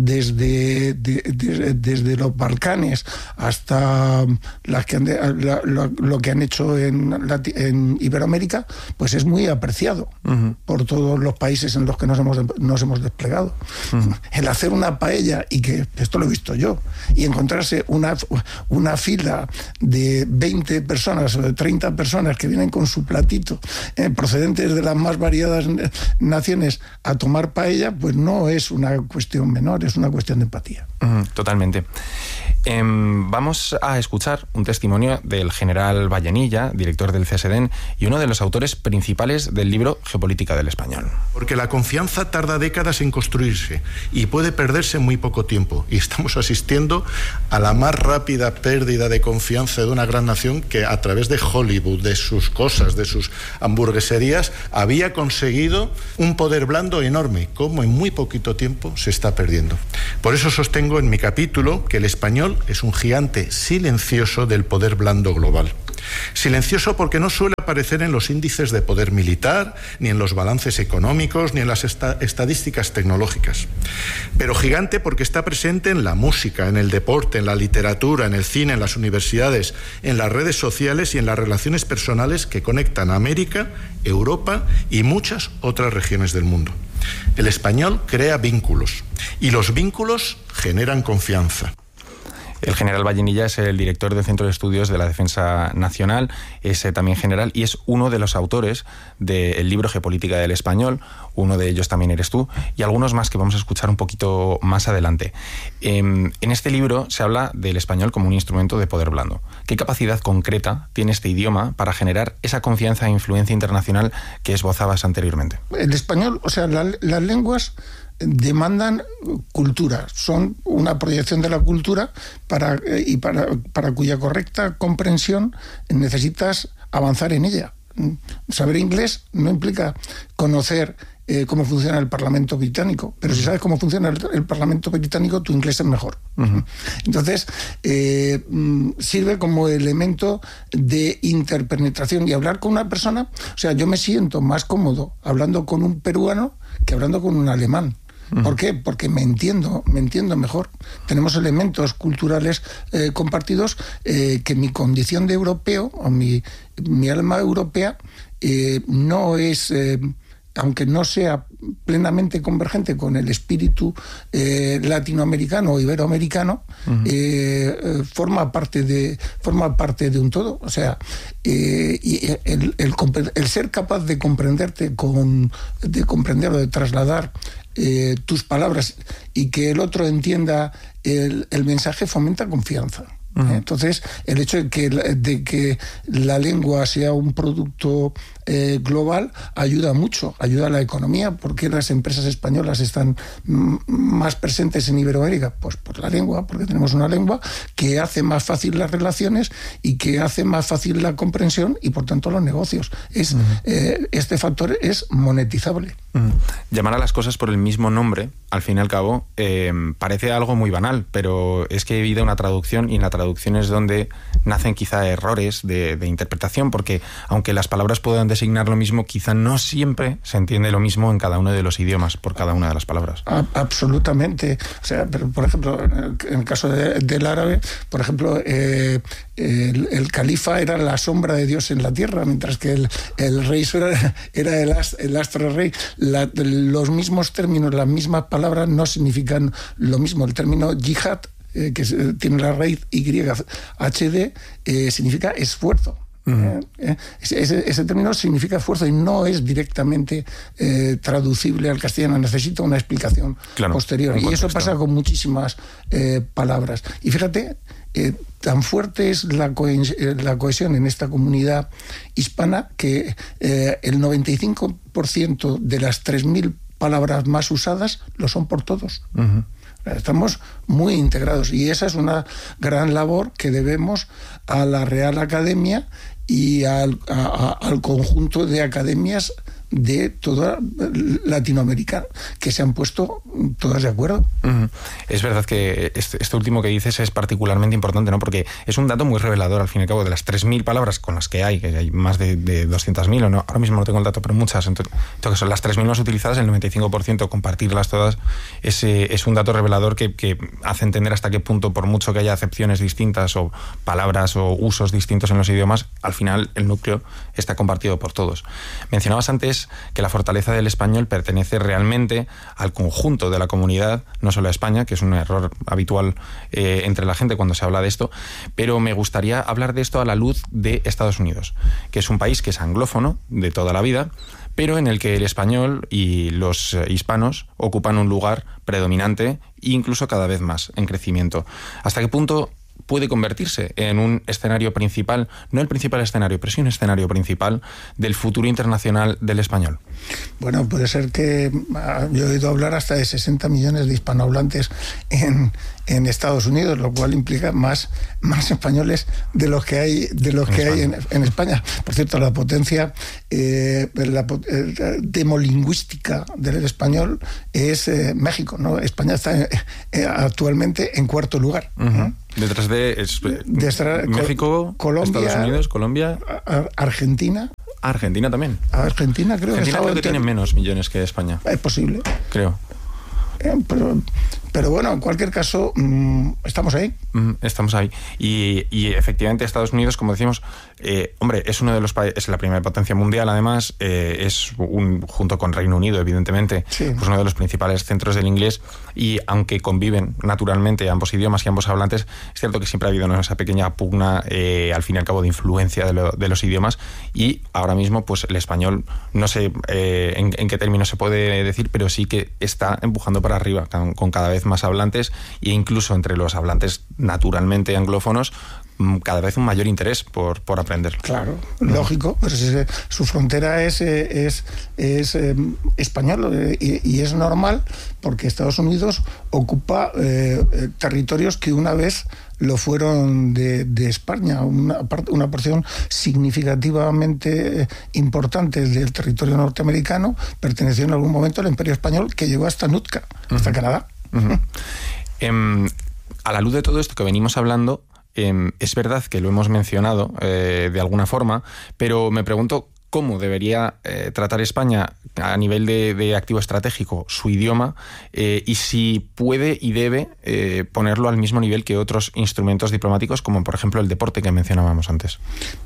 desde de, de, desde los Balcanes hasta las que han de, la, lo, lo que han hecho en, en Iberoamérica, pues es muy apreciado. Uh-huh. Por todos los países en los que nos hemos, nos hemos desplegado. Uh-huh. El hacer una paella, y que esto lo he visto yo, y encontrarse una, una fila de veinte personas o de treinta personas que vienen con su platito, eh, procedentes de las más variadas naciones, a tomar paella, pues no es una cuestión menor, es una cuestión de empatía. Uh-huh, totalmente. Eh, vamos a escuchar un testimonio del general Vallenilla, director del C S D N y uno de los autores principales del libro Geopolítica del Español. Porque la confianza tarda décadas en construirse y puede perderse en muy poco tiempo. Y estamos asistiendo a la más rápida pérdida de confianza de una gran nación que, a través de Hollywood, de sus cosas, de sus hamburgueserías, había conseguido un poder blando enorme, como en muy poquito tiempo se está perdiendo. Por eso sostengo en mi capítulo que el español es un gigante silencioso del poder blando global. Silencioso porque no suele aparecer en los índices de poder militar, ni en los balances económicos, ni en las esta- estadísticas tecnológicas. Pero gigante porque está presente en la música, en el deporte, en la literatura, en el cine, en las universidades, en las redes sociales y en las relaciones personales que conectan a América, Europa y muchas otras regiones del mundo. El español crea vínculos y los vínculos generan confianza. El general Vallenilla es el director del Centro de Estudios de la Defensa Nacional, es también general y es uno de los autores del libro Geopolítica del Español. Uno de ellos también eres tú, y algunos más que vamos a escuchar un poquito más adelante. Eh, en este libro se habla del español como un instrumento de poder blando. ¿Qué capacidad concreta tiene este idioma para generar esa confianza e influencia internacional que esbozabas anteriormente? El español, o sea, la, las lenguas demandan cultura, son una proyección de la cultura para, y para, para cuya correcta comprensión necesitas avanzar en ella. Saber inglés no implica conocer eh, cómo funciona el Parlamento británico, pero si sabes cómo funciona el, el Parlamento británico, tu inglés es mejor. Uh-huh. Entonces, eh, sirve como elemento de interpenetración y hablar con una persona. O sea, yo me siento más cómodo hablando con un peruano que hablando con un alemán. ¿Por qué? Porque me entiendo, me entiendo mejor. Tenemos elementos culturales eh, compartidos eh, que mi condición de europeo, o mi, mi alma europea, eh, no es, eh, aunque no sea plenamente convergente con el espíritu eh, latinoamericano o iberoamericano, uh-huh. eh, eh, forma parte de forma parte de un todo. O sea, eh, y el, el, el ser capaz de comprenderte, con, de comprender o de trasladar Eh, tus palabras y que el otro entienda el, el mensaje fomenta confianza. Uh-huh. ¿eh? Entonces, el hecho de que, de que la lengua sea un producto eh, global ayuda mucho, ayuda a la economía. ¿Por qué las empresas españolas están m- más presentes en Iberoamérica? Pues por la lengua, porque tenemos una lengua que hace más fácil las relaciones y que hace más fácil la comprensión y por tanto los negocios. Es, uh-huh. eh, este factor es monetizable. Uh-huh. Llamar a las cosas por el mismo nombre, al fin y al cabo, eh, parece algo muy banal, pero es que he habido una traducción y en la traducción es donde nacen quizá errores de, de interpretación, porque aunque las palabras puedan designar lo mismo, quizá no siempre se entiende lo mismo en cada uno de los idiomas por cada una de las palabras. A- absolutamente. O sea, pero, por ejemplo, en el, en el caso de, del árabe, por ejemplo, eh, el, el califa era la sombra de Dios en la tierra, mientras que el, el rey era, era el, ast, el astro rey. La, los mismos términos, las mismas palabras no significan lo mismo. El término yihad, eh, que tiene la raíz Y H D, eh, significa esfuerzo. Uh-huh. Eh, ese, ese término significa esfuerzo y no es directamente eh, traducible al castellano. Necesita una explicación claro, posterior. Y eso pasa con muchísimas eh, palabras. Y fíjate, eh, tan fuerte es la, co- la cohesión en esta comunidad hispana que eh, el noventa y cinco por ciento de las tres mil palabras más usadas lo son por todos. Uh-huh. Estamos muy integrados y esa es una gran labor que debemos a la Real Academia y al, a, a, al conjunto de academias de toda Latinoamérica que se han puesto todas de acuerdo. Uh-huh. Es verdad que este, este último que dices es particularmente importante, ¿no? Porque es un dato muy revelador al fin y al cabo de las tres mil palabras con las que hay, que hay más de, de doscientas mil, o no, ahora mismo no tengo el dato, pero muchas. Entonces, entonces son las tres mil más utilizadas, el noventa y cinco por ciento compartirlas todas es, es un dato revelador que, que hace entender hasta qué punto, por mucho que haya acepciones distintas o palabras o usos distintos en los idiomas, al final el núcleo está compartido por todos. Mencionabas antes que la fortaleza del español pertenece realmente al conjunto de la comunidad, no solo a España, que es un error habitual eh, entre la gente cuando se habla de esto, pero me gustaría hablar de esto a la luz de Estados Unidos, que es un país que es anglófono de toda la vida, pero en el que el español y los hispanos ocupan un lugar predominante e incluso cada vez más en crecimiento. ¿Hasta qué punto puede convertirse en un escenario principal, no el principal escenario, pero sí un escenario principal del futuro internacional del español? Bueno, puede ser que yo he oído hablar hasta de sesenta millones de hispanohablantes en, en Estados Unidos, lo cual implica más, más españoles de los que hay, de los en que hay en, en España. Por cierto, la potencia eh, la eh, demolingüística del español es eh, México, ¿no? España está eh, actualmente en cuarto lugar. Uh-huh. ¿no? Detrás de, es, de estar, México, Colombia, Estados Unidos, Colombia, Argentina. Argentina también. Argentina creo Argentina que, creo que tiene menos millones que España. Es posible. Creo. Eh, pero, pero bueno, en cualquier caso, mmm, estamos ahí. Mm, estamos ahí. Y, y efectivamente Estados Unidos, como decimos, eh, hombre, es uno de los países, es la primera potencia mundial, además, eh, es un, junto con Reino Unido, evidentemente, sí. pues uno de los principales centros del inglés, y aunque conviven naturalmente ambos idiomas y ambos hablantes, es cierto que siempre ha habido, ¿no?, esa pequeña pugna, eh, al fin y al cabo, de influencia de, lo, de los idiomas, y ahora mismo, pues el español, no sé eh, en, en qué términos se puede decir, pero sí que está empujando para arriba, con, con cada vez más hablantes, e incluso entre los hablantes naturalmente anglófonos, cada vez un mayor interés por, por aprender. Claro, lógico, pero si su frontera es, es, es eh, español eh, y, y es normal porque Estados Unidos ocupa eh, territorios que una vez lo fueron de, de España, una, una porción significativamente importante del territorio norteamericano perteneció en algún momento al Imperio Español, que llegó hasta Nootka, uh-huh. hasta Canadá. Uh-huh. eh, a la luz de todo esto que venimos hablando, eh, es verdad que lo hemos mencionado eh, de alguna forma, pero me pregunto cómo debería eh, tratar España a nivel de, de activo estratégico su idioma eh, y si puede y debe eh, ponerlo al mismo nivel que otros instrumentos diplomáticos, como por ejemplo el deporte que mencionábamos antes.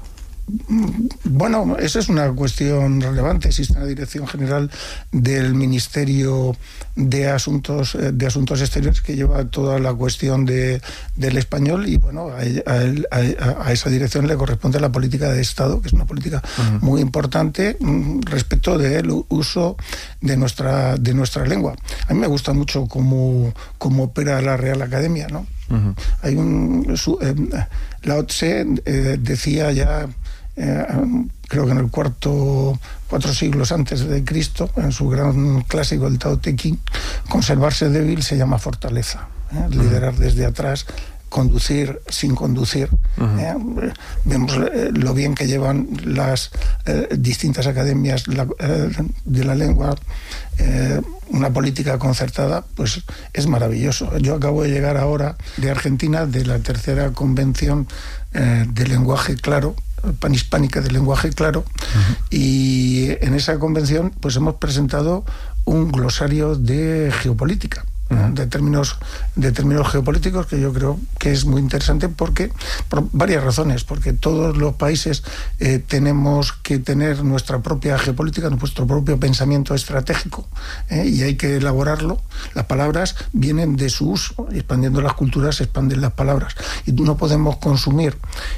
Bueno, esa es una cuestión relevante. Existe una dirección general del Ministerio de Asuntos de Asuntos Exteriores que lleva toda la cuestión de, del español y bueno, a, a, a esa dirección le corresponde la política de Estado, que es una política uh-huh. muy importante respecto del uso de nuestra de nuestra lengua. A mí me gusta mucho cómo, cómo opera la Real Academia, ¿no? Uh-huh. Hay un su, eh, Lao Tse eh, decía ya Eh, creo que en el cuarto cuatro siglos antes de Cristo, en su gran clásico el Tao Te Ching, conservarse débil se llama fortaleza, ¿eh? Uh-huh. Liderar desde atrás, conducir sin conducir. Uh-huh. ¿eh? Vemos eh, lo bien que llevan las eh, distintas academias la, eh, de la lengua, eh, una política concertada, pues es maravilloso. Yo acabo de llegar ahora de Argentina, de la tercera convención eh, de lenguaje claro, panhispánica de lenguaje claro, uh-huh. y en esa convención pues hemos presentado un glosario de geopolítica, uh-huh. de términos de términos geopolíticos que yo creo que es muy interesante porque por varias razones, porque todos los países eh, tenemos que tener nuestra propia geopolítica, nuestro propio pensamiento estratégico, eh, y hay que elaborarlo. Las palabras vienen de su uso, expandiendo las culturas se expanden las palabras y no podemos consumir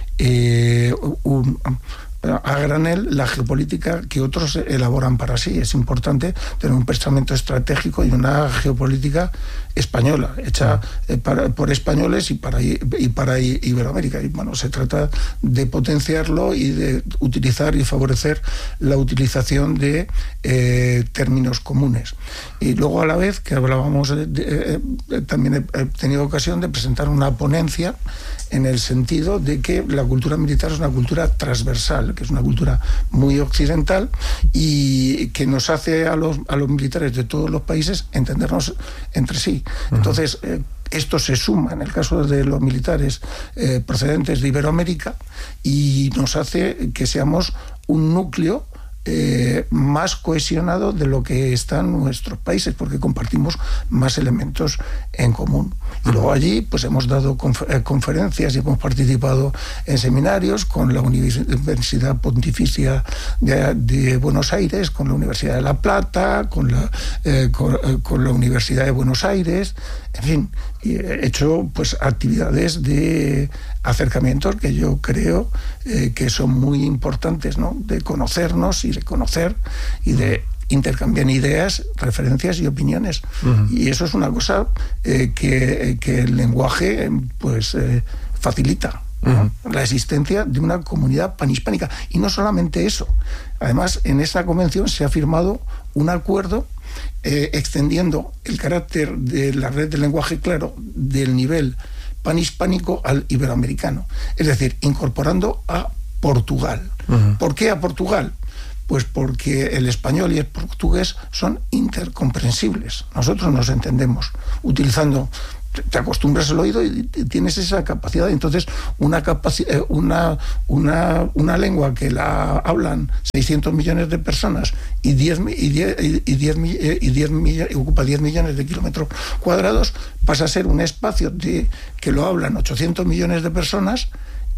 Eh, un, a granel la geopolítica que otros elaboran para sí. Es importante tener un pensamiento estratégico y una geopolítica española, hecha eh, para, por españoles y para, y para Iberoamérica. Y bueno, se trata de potenciarlo y de utilizar y favorecer la utilización de eh, términos comunes. Y luego, a la vez que hablábamos, de, de, eh, también he, he tenido ocasión de presentar una ponencia en el sentido de que la cultura militar es una cultura transversal, que es una cultura muy occidental y que nos hace a los, a los militares de todos los países entendernos entre sí. Uh-huh. Entonces, eh, esto se suma en el caso de los militares eh, procedentes de Iberoamérica y nos hace que seamos un núcleo Eh, más cohesionado de lo que están nuestros países, porque compartimos más elementos en común. Y luego allí pues hemos dado confer- conferencias y hemos participado en seminarios con la Universidad Pontificia de, de Buenos Aires, con la Universidad de La Plata, con la, eh, con, eh, con la Universidad de Buenos Aires, en fin, y he hecho pues actividades de acercamientos que yo creo eh, que son muy importantes, ¿no? De conocernos y de conocer y de intercambiar ideas, referencias y opiniones. Uh-huh. Y eso es una cosa eh, que, que el lenguaje pues eh, facilita, ¿no? Uh-huh. La existencia de una comunidad panhispánica. Y no solamente eso. Además, en esta convención se ha firmado un acuerdo eh, extendiendo el carácter de la red de lenguaje claro del nivel panhispánico al iberoamericano. Es decir, incorporando a Portugal. Uh-huh. ¿Por qué a Portugal? Pues porque el español y el portugués son intercomprensibles. Nosotros nos entendemos utilizando, te acostumbras al oído y tienes esa capacidad. Entonces, una, capaci- una, una, una lengua que la hablan seiscientos millones de personas y, diez, y, diez, y, diez, y, diez, y ocupa diez millones de kilómetros cuadrados, pasa a ser un espacio de, que lo hablan ochocientos millones de personas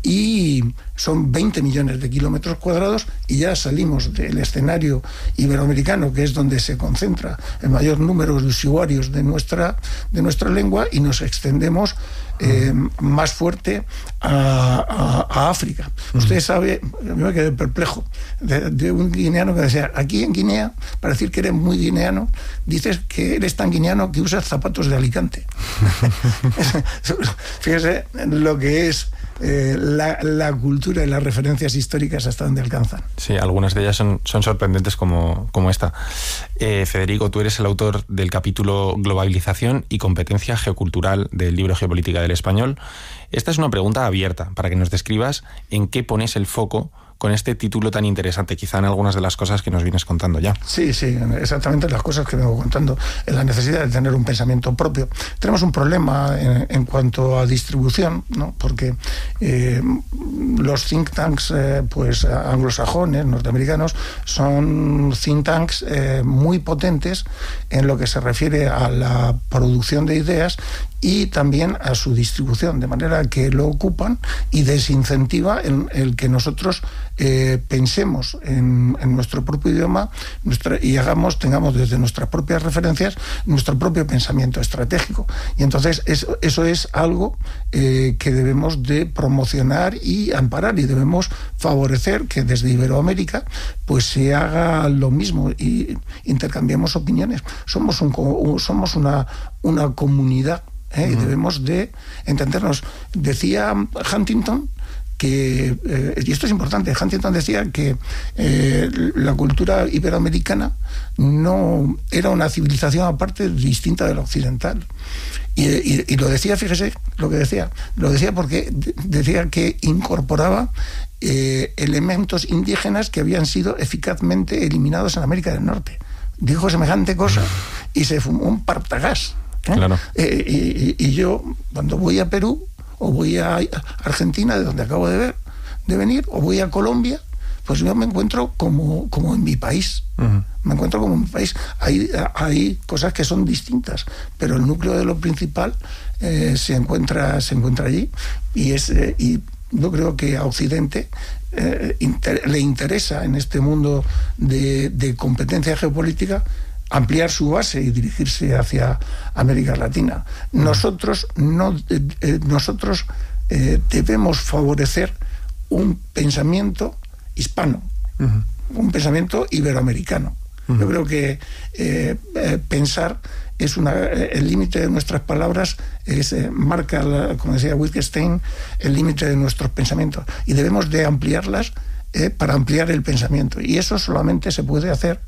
y son veinte millones de kilómetros cuadrados y ya salimos del escenario iberoamericano, que es donde se concentra el mayor número de usuarios de nuestra, de nuestra lengua, y nos extendemos eh, más fuerte a, a, a África. Uh-huh. Usted sabe, a mí me quedé perplejo de, de un guineano que decía, aquí en Guinea, para decir que eres muy guineano, dices que eres tan guineano que usas zapatos de Alicante. Fíjese lo que es eh, la, la cultura y las referencias históricas hasta dónde alcanzan. Sí, algunas de ellas son, son sorprendentes como, como esta. Eh, Federico, tú eres el autor del capítulo Globalización y competencia geocultural del libro Geopolítica del Español. Esta es una pregunta abierta para que nos describas en qué pones el foco con este título tan interesante, quizá en algunas de las cosas que nos vienes contando ya. Sí, sí, exactamente las cosas que vengo contando. En la necesidad de tener un pensamiento propio. Tenemos un problema en, en cuanto a distribución, ¿no? Porque eh, los think tanks eh, pues anglosajones, norteamericanos, son think tanks eh, muy potentes en lo que se refiere a la producción de ideas y también a su distribución, de manera que lo ocupan y desincentiva el, el que nosotros eh, pensemos en, en nuestro propio idioma nuestra, y hagamos, tengamos desde nuestras propias referencias nuestro propio pensamiento estratégico. Y entonces eso, eso es algo eh, que debemos de promocionar y amparar, y debemos favorecer que desde Iberoamérica pues se haga lo mismo y intercambiemos opiniones. Somos, un, somos una, una comunidad. ¿Eh? Uh-huh. Y debemos de entendernos. Decía Huntington que, eh, y esto es importante, Huntington decía que eh, la cultura iberoamericana no era una civilización aparte distinta de la occidental. Y, y, y lo decía, fíjese lo que decía, lo decía porque decía que incorporaba eh, elementos indígenas que habían sido eficazmente eliminados en América del Norte. Dijo semejante cosa y se fumó un partagás. ¿Eh? Claro. Eh, y, y yo, cuando voy a Perú, o voy a Argentina, de donde acabo de ver, de venir, o voy a Colombia, pues yo me encuentro como, como en mi país. Uh-huh. Me encuentro como en mi país. Hay, hay cosas que son distintas, pero el núcleo de lo principal eh, se encuentra, se encuentra allí, y es eh, y yo creo que a Occidente eh, inter, le interesa en este mundo de, de competencia geopolítica ampliar su base y dirigirse hacia América Latina. Nosotros no eh, nosotros eh, debemos favorecer un pensamiento hispano, uh-huh. un pensamiento iberoamericano. Uh-huh. Yo creo que eh, eh, pensar es una el límite de nuestras palabras, es eh, marca, la, como decía Wittgenstein, el límite de nuestros pensamientos, y debemos de ampliarlas eh, para ampliar el pensamiento, y eso solamente se puede hacer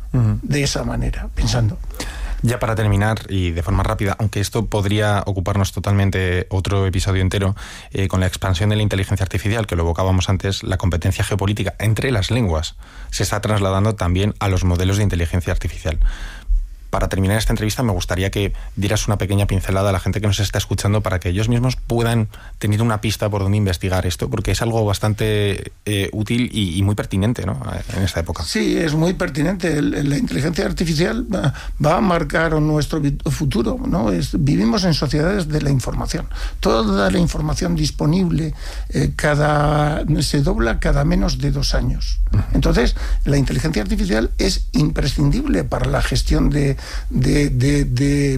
de esa manera, pensando. Ya para terminar, y de forma rápida, aunque esto podría ocuparnos totalmente otro episodio entero, eh, con la expansión de la inteligencia artificial, que lo evocábamos antes, la competencia geopolítica entre las lenguas se está trasladando también a los modelos de inteligencia artificial. Para terminar esta entrevista me gustaría que dieras una pequeña pincelada a la gente que nos está escuchando para que ellos mismos puedan tener una pista por donde investigar esto, porque es algo bastante eh, útil y, y muy pertinente, ¿no?, en esta época. Sí, es muy pertinente. La inteligencia artificial va, va a marcar nuestro futuro, ¿no? Es, vivimos en sociedades de la información. Toda la información disponible eh, cada se dobla cada menos de dos años. Uh-huh. Entonces, la inteligencia artificial es imprescindible para la gestión de De, de, de,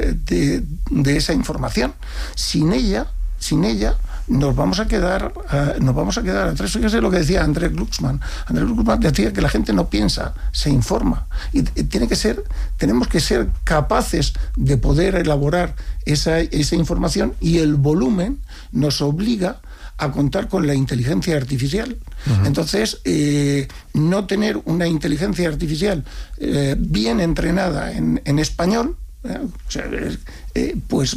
de, de esa información. Sin ella, sin ella, nos vamos a quedar, uh, nos vamos a quedar atrás. Fíjese lo que decía Andrés Glucksmann. Andrés Glucksmann decía que la gente no piensa, se informa. Y, y tiene que ser, tenemos que ser capaces de poder elaborar esa, esa información, y el volumen nos obliga a contar con la inteligencia artificial. Uh-huh. Entonces, eh, no tener una inteligencia artificial eh, bien entrenada en, en español, eh, o sea, eh, pues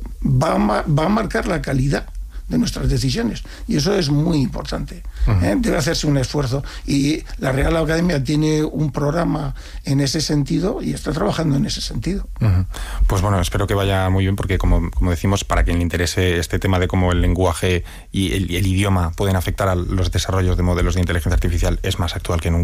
va a, va a marcar la calidad de nuestras decisiones, y eso es muy importante. Uh-huh. ¿eh? Debe hacerse un esfuerzo, y la Real Academia tiene un programa en ese sentido y está trabajando en ese sentido. Uh-huh. Pues bueno, espero que vaya muy bien, porque como, como decimos, para quien le interese este tema de cómo el lenguaje y el, el idioma pueden afectar a los desarrollos de modelos de inteligencia artificial, es más actual que nunca.